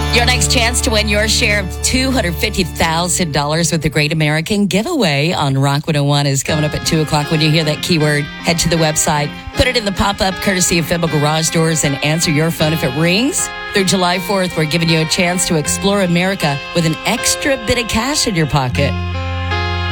Your next chance to win your share of $250,000 with the Great American Giveaway on Rock 101 is coming up at 2 o'clock. When you hear that keyword, head to the website, put it in the pop-up courtesy of Fimble Garage Doors, and answer your phone if it rings. Through July 4th, we're giving you a chance to explore America with an extra bit of cash in your pocket.